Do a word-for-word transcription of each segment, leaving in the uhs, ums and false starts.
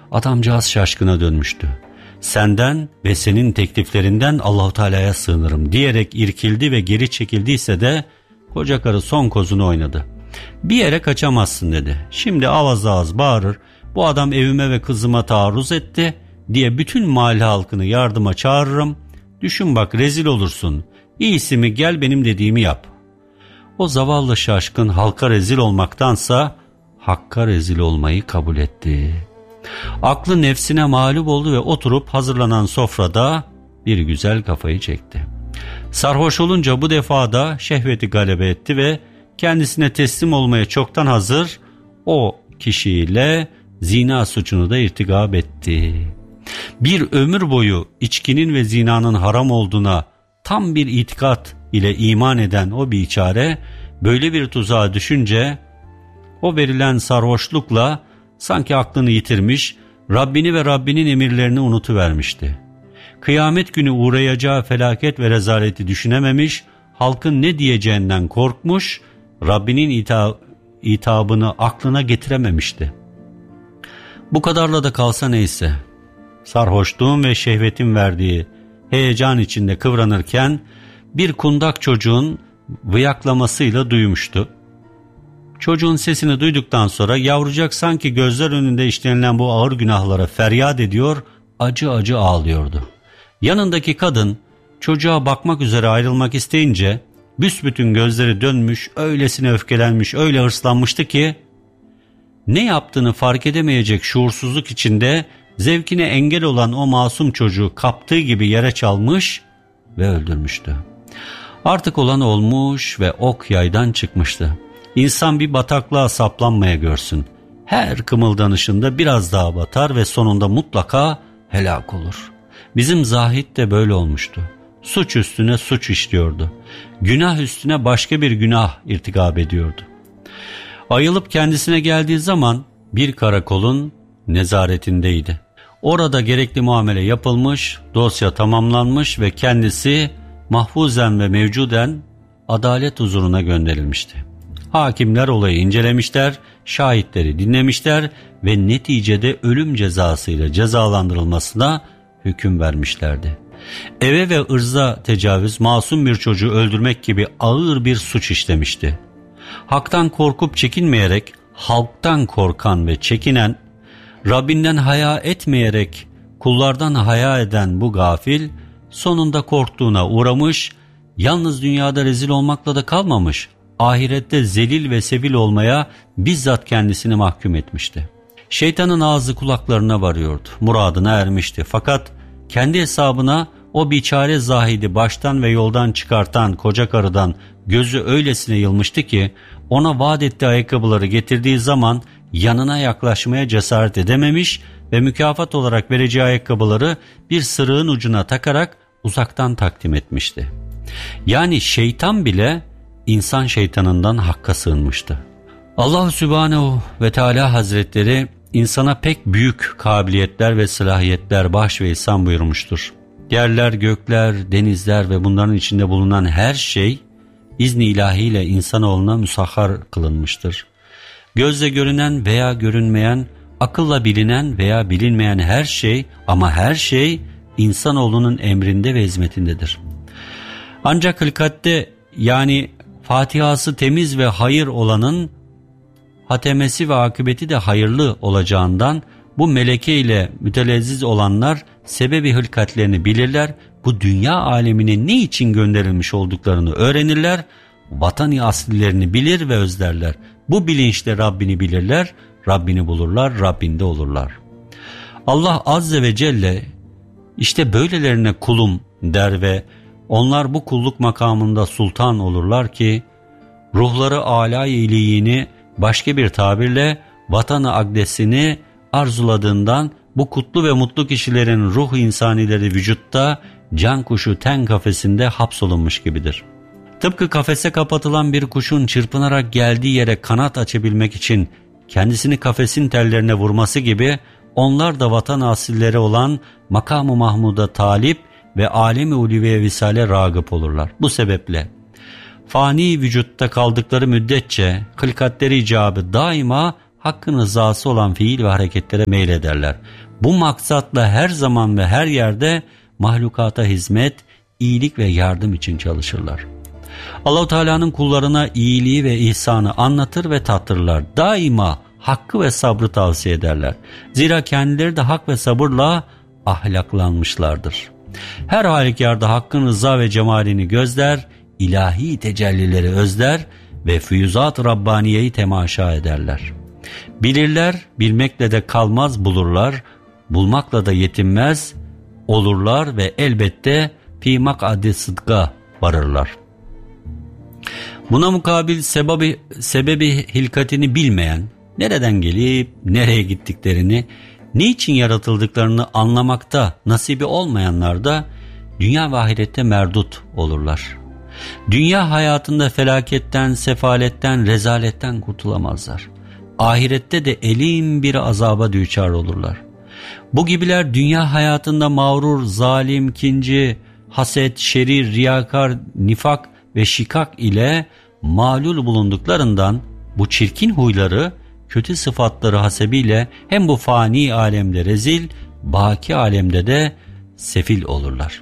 Adamcağız şaşkına dönmüştü. Senden ve senin tekliflerinden Allahu Teala'ya sığınırım diyerek irkildi ve geri çekildiyse de koca karı son kozunu oynadı. Bir yere kaçamazsın dedi. Şimdi avaz ağız bağırır, bu adam evime ve kızıma taarruz etti diye bütün mahalle halkını yardıma çağırırım. Düşün bak, rezil olursun. İyisi mi gel benim dediğimi yap. O zavallı şaşkın halka rezil olmaktansa Hakk'a rezil olmayı kabul etti. Aklı nefsine mağlup oldu ve oturup hazırlanan sofrada bir güzel kafayı çekti. Sarhoş olunca bu defa da şehveti galebe etti ve kendisine teslim olmaya çoktan hazır o kişiyle zina suçunu da irtikab etti. Bir ömür boyu içkinin ve zinanın haram olduğuna tam bir itikat ile iman eden o biçare böyle bir tuzağa düşünce o verilen sarhoşlukla sanki aklını yitirmiş, Rabbini ve Rabbinin emirlerini unutuvermişti. Kıyamet günü uğrayacağı felaket ve rezaleti düşünememiş, halkın ne diyeceğinden korkmuş, Rabbinin ita itabını aklına getirememişti. Bu kadarla da kalsa neyse. Sarhoşluğun ve şehvetin verdiği heyecan içinde kıvranırken bir kundak çocuğun vıyaklamasıyla duymuştu. Çocuğun sesini duyduktan sonra yavrucak sanki gözler önünde işlenilen bu ağır günahlara feryat ediyor, acı acı ağlıyordu. Yanındaki kadın çocuğa bakmak üzere ayrılmak isteyince büsbütün gözleri dönmüş, öylesine öfkelenmiş, öyle hırslanmıştı ki ne yaptığını fark edemeyecek şuursuzluk içinde zevkine engel olan o masum çocuğu kaptığı gibi yere çalmış ve öldürmüştü. Artık olan olmuş ve ok yaydan çıkmıştı. İnsan bir bataklığa saplanmaya görsün. Her kımıldanışında biraz daha batar ve sonunda mutlaka helak olur. Bizim Zahid de böyle olmuştu. Suç üstüne suç işliyordu. Günah üstüne başka bir günah irtikab ediyordu. Ayılıp kendisine geldiği zaman bir karakolun nezaretindeydi. Orada gerekli muamele yapılmış, dosya tamamlanmış ve kendisi mahfuzen ve mevcuden adalet huzuruna gönderilmişti. Hakimler olayı incelemişler, şahitleri dinlemişler ve neticede ölüm cezasıyla cezalandırılmasına hüküm vermişlerdi. Eve ve ırza tecavüz, masum bir çocuğu öldürmek gibi ağır bir suç işlemişti. Hak'tan korkup çekinmeyerek, halktan korkan ve çekinen, Rabbinden haya etmeyerek kullardan haya eden bu gafil, sonunda korktuğuna uğramış, yalnız dünyada rezil olmakla da kalmamış, ahirette zelil ve sevil olmaya bizzat kendisini mahkum etmişti. Şeytanın ağzı kulaklarına varıyordu, muradına ermişti. Fakat kendi hesabına o biçare Zahid'i baştan ve yoldan çıkartan koca karıdan gözü öylesine yılmıştı ki ona vaat ettiği ayakkabıları getirdiği zaman yanına yaklaşmaya cesaret edememiş ve mükafat olarak vereceği ayakkabıları bir sırığın ucuna takarak uzaktan takdim etmişti. Yani şeytan bile insan şeytanından Hakk'a sığınmıştı. Allah Sübhanehu ve Teala Hazretleri insana pek büyük kabiliyetler ve silahiyetler bahş ve ihsan buyurmuştur. Yerler, gökler, denizler ve bunların içinde bulunan her şey izni ilahiyle insanoğluna müsahhar kılınmıştır. Gözle görünen veya görünmeyen, akılla bilinen veya bilinmeyen her şey, ama her şey insanoğlunun emrinde ve hizmetindedir. Ancak hilkatte, yani Fatihası temiz ve hayır olanın hatemesi ve akıbeti de hayırlı olacağından bu meleke ile mütelezziz olanlar sebebi hılkatlerini bilirler, bu dünya alemine ne için gönderilmiş olduklarını öğrenirler, vatani aslilerini bilir ve özlerler. Bu bilinçle Rabbini bilirler, Rabbini bulurlar, Rabbinde olurlar. Allah Azze ve Celle işte böylelerine kulum der ve onlar bu kulluk makamında sultan olurlar ki ruhları âlâ-i iyiliğini, başka bir tabirle vatanı akdesini arzuladığından bu kutlu ve mutlu kişilerin ruh insanileri vücutta can kuşu ten kafesinde hapsolunmuş gibidir. Tıpkı kafese kapatılan bir kuşun çırpınarak geldiği yere kanat açabilmek için kendisini kafesin tellerine vurması gibi onlar da vatan asilleri olan makam-ı Mahmud'a talip ve alem-i ulviye visale ragıp olurlar. Bu sebeple fani vücutta kaldıkları müddetçe hılkatleri icabı daima hakkın rızası olan fiil ve hareketlere meylederler. Bu maksatla her zaman ve her yerde mahlukata hizmet, iyilik ve yardım için çalışırlar. Allah-u Teala'nın kullarına iyiliği ve ihsanı anlatır ve tattırırlar. Daima hakkı ve sabrı tavsiye ederler. Zira kendileri de hak ve sabırla ahlaklanmışlardır. Her halükarda hakkın rıza ve cemalini gözler, ilahi tecellileri özler ve füyüzat-ı Rabbaniye'yi temaşa ederler. Bilirler, bilmekle de kalmaz bulurlar, bulmakla da yetinmez olurlar ve elbette fî mak'adi sıdka varırlar. Buna mukabil sebebi, sebebi hilkatini bilmeyen, nereden gelip nereye gittiklerini, niçin yaratıldıklarını anlamakta nasibi olmayanlar da dünya ve ahirette merdut olurlar. Dünya hayatında felaketten, sefaletten, rezaletten kurtulamazlar. Ahirette de elin bir azaba düçar olurlar. Bu gibiler dünya hayatında mağrur, zalim, kinci, haset, şerir, riyakar, nifak ve şikak ile malul bulunduklarından bu çirkin huyları, kötü sıfatları hasebiyle hem bu fani alemde rezil, baki alemde de sefil olurlar.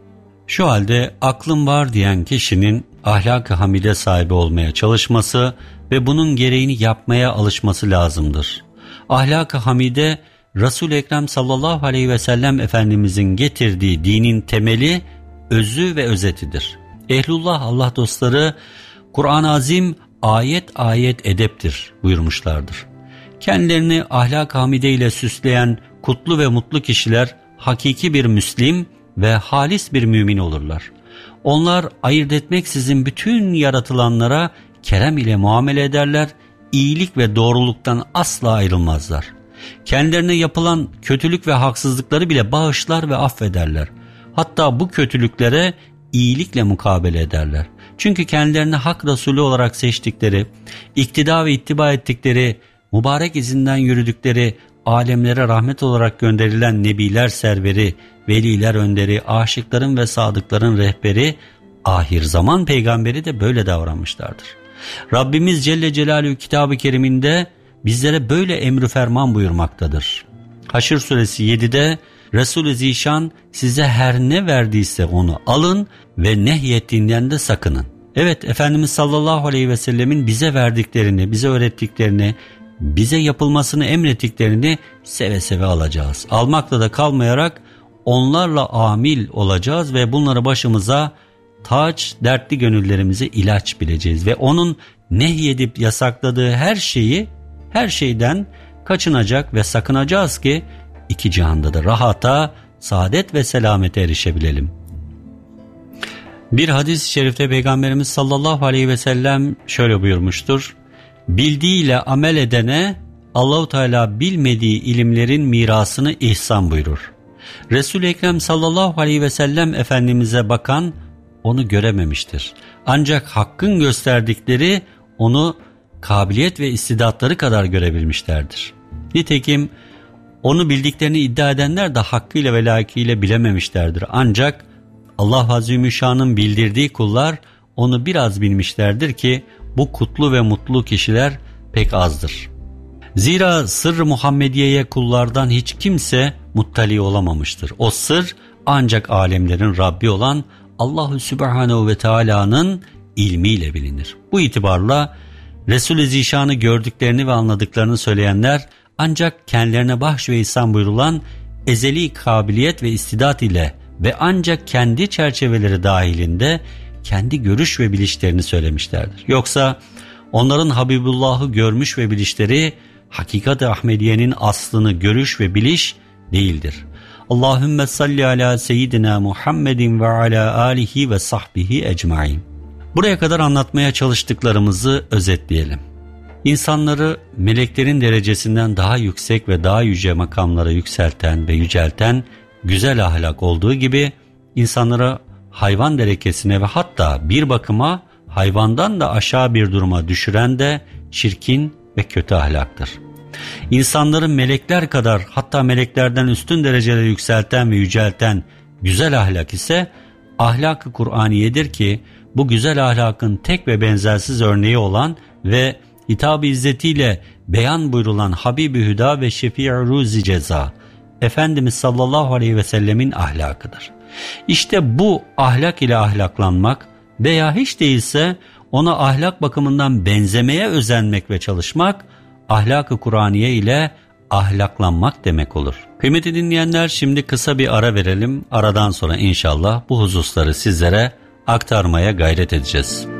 Şu halde aklım var diyen kişinin ahlak-ı hamide sahibi olmaya çalışması ve bunun gereğini yapmaya alışması lazımdır. Ahlak-ı hamide, Resul-i Ekrem sallallahu aleyhi ve sellem Efendimizin getirdiği dinin temeli, özü ve özetidir. Ehlullah, Allah dostları, Kur'an-ı Azim ayet ayet edeptir buyurmuşlardır. Kendilerini ahlak-ı hamide ile süsleyen kutlu ve mutlu kişiler hakiki bir Müslim ve halis bir mümin olurlar. Onlar ayırt etmeksizin bütün yaratılanlara kerem ile muamele ederler, iyilik ve doğruluktan asla ayrılmazlar. Kendilerine yapılan kötülük ve haksızlıkları bile bağışlar ve affederler. Hatta bu kötülüklere iyilikle mukabele ederler. Çünkü kendilerini hak Resulü olarak seçtikleri, iktida ve ittiba ettikleri, mübarek izinden yürüdükleri, alemlere rahmet olarak gönderilen nebiler serveri, veliler önderi, aşıkların ve sadıkların rehberi, ahir zaman peygamberi de böyle davranmışlardır. Rabbimiz Celle Celaluhu Kitab-ı Kerim'inde bizlere böyle emri ferman buyurmaktadır. Haşr suresi yedide Resul-i Zişan size her ne verdiyse onu alın ve nehyettiğinden de sakının. Evet, Efendimiz sallallahu aleyhi ve sellemin bize verdiklerini, bize öğrettiklerini, bize yapılmasını emrettiklerini seve seve alacağız. Almakla da kalmayarak onlarla amil olacağız ve bunları başımıza taç, dertli gönüllerimize ilaç bileceğiz. Ve onun nehyedip yasakladığı her şeyi, her şeyden kaçınacak ve sakınacağız ki iki cihanda da rahata, saadet ve selamete erişebilelim. Bir hadis-i şerifte Peygamberimiz sallallahu aleyhi ve sellem şöyle buyurmuştur: bildiğiyle amel edene Allah-u Teala bilmediği ilimlerin mirasını ihsan buyurur. Resul-i Ekrem sallallahu aleyhi ve sellem Efendimiz'e bakan onu görememiştir. Ancak hakkın gösterdikleri onu kabiliyet ve istidatları kadar görebilmişlerdir. Nitekim onu bildiklerini iddia edenler de hakkıyla ve layıkıyla bilememişlerdir. Ancak Allah Azimüşşan'ın bildirdiği kullar onu biraz bilmişlerdir ki bu kutlu ve mutlu kişiler pek azdır. Zira sır-ı Muhammediye'ye kullardan hiç kimse muttali olamamıştır. O sır ancak alemlerin Rabbi olan Allahu Sübhanehu ve Teala'nın ilmiyle bilinir. Bu itibarla Resul-i Zişan'ı gördüklerini ve anladıklarını söyleyenler ancak kendilerine bahş ve ihsan buyurulan ezeli kabiliyet ve istidat ile ve ancak kendi çerçeveleri dahilinde kendi görüş ve bilişlerini söylemişlerdir. Yoksa onların Habibullah'ı görmüş ve bilişleri hakikat-ı Ahmediye'nin aslını görüş ve biliş değildir. Allahümme salli ala seyyidina Muhammedin ve ala alihi ve sahbihi ecmain. Buraya kadar anlatmaya çalıştıklarımızı özetleyelim. İnsanları meleklerin derecesinden daha yüksek ve daha yüce makamlara yükselten ve yücelten güzel ahlak olduğu gibi insanları hayvan derekesine ve hatta bir bakıma hayvandan da aşağı bir duruma düşüren de çirkin ve kötü ahlaktır. İnsanların melekler kadar hatta meleklerden üstün derecelere yükselten ve yücelten güzel ahlak ise ahlak-ı Kur'aniyedir ki bu güzel ahlakın tek ve benzersiz örneği olan ve Hitap-ı izzetiyle beyan buyurulan Habib-i Hüda ve Şefii Ruzi Ceza, Efendimiz sallallahu aleyhi ve sellemin ahlakıdır. İşte bu ahlak ile ahlaklanmak veya hiç değilse ona ahlak bakımından benzemeye özenmek ve çalışmak, ahlak-ı Kur'aniye ile ahlaklanmak demek olur. Kıymetli dinleyenler, şimdi kısa bir ara verelim. Aradan sonra inşallah bu hususları sizlere aktarmaya gayret edeceğiz.